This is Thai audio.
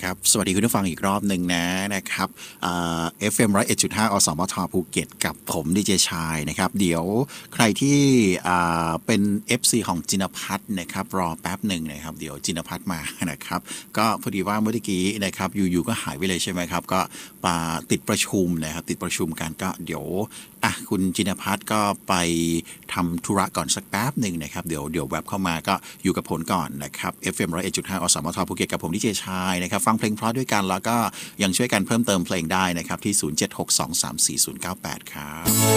ครับสวัสดีคุณผู้ฟังอีกรอบหนึ่งนะครับFM 101.5อสมทภูเก็ตกับผมดีเจชายนะครับเดี๋ยวใครที่เป็น FC ของจินพัฒน์นะครับรอแป๊บหนึ่งนะครับเดี๋ยวจินพัฒน์มานะครับก็พอดีว่าเมื่อกี้นะครับอยู่ๆก็หายไปเลยใช่ไหมครับก็ติดประชุมนะครับติดประชุมกันก็เดี๋ยวคุณจินพัฒน์ก็ไปทำธุระก่อนสักแป๊บหนึ่งนะครับเดี๋ยวแวบเข้ามาก็อยู่กับผลก่อนนะครับ FM 101.5อสมทภูเก็ตกับผมดีเจชายนะครับฟังเพลงเพราะด้วยกันแล้วก็ยังช่วยกันเพิ่มเติมเพลงได้นะครับที่0762340098ครับ